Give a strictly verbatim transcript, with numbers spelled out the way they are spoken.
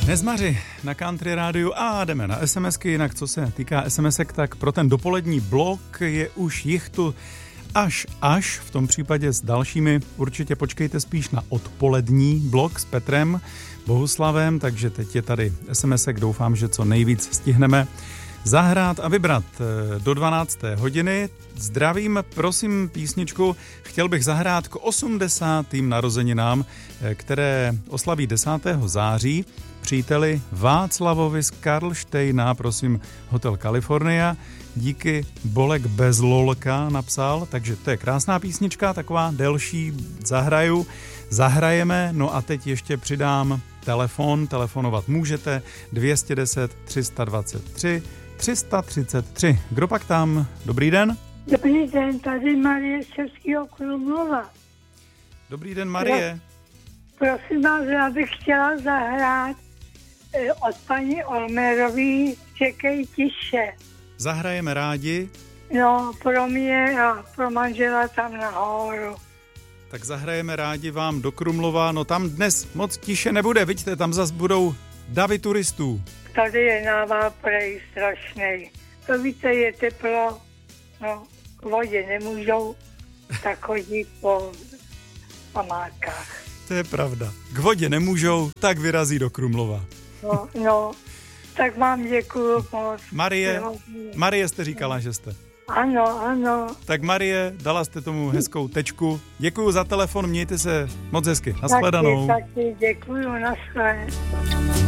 Nezmaři na Country rádiu a jdeme na SMSky, jinak co se týká SMSek, tak pro ten dopolední blok je už jich tu až až, v tom případě s dalšími určitě počkejte spíš na odpolední blok s Petrem Bohuslavem, takže teď je tady SMSek, doufám, že co nejvíc stihneme zahrát a vybrat do dvanácté hodiny. Zdravím, prosím písničku, chtěl bych zahrát k osmdesátým narozeninám, které oslaví desátého září, příteli Václavovi z Karlštejna, prosím, Hotel California, díky Bolek bez lolka napsal, takže to je krásná písnička, taková delší, zahraju, zahrajeme, no a teď ještě přidám telefon, telefonovat můžete, dvě stě deset, tři sta dvacet tři, tři sta třicet tři. Kdo pak tam? Dobrý den. Dobrý den, tady Marie z Českého Krumlova. Dobrý den, Marie. Prosím vás, já bych chtěla zahrát eh, od paní Olmerový Čekej tiše. Zahrajeme rádi. No, pro mě a pro manžela tam nahoru. Tak zahrajeme rádi vám do Krumlova, no tam dnes moc tiše nebude, vidíte, tam zas budou davy turistů. Tady je nával prej strašnej. To víte, je teplo, no, k vodě nemůžou, tak chodí po památkách. To je pravda. K vodě nemůžou, tak vyrazí do Krumlova. No, no, tak vám děkuju moc. Marie, Marie jste říkala, že jste. Ano, ano. Tak Marie, dala jste tomu hezkou tečku. Děkuju za telefon, mějte se moc hezky. Nashledanou. Taky, taky, děkuju, nashledanou.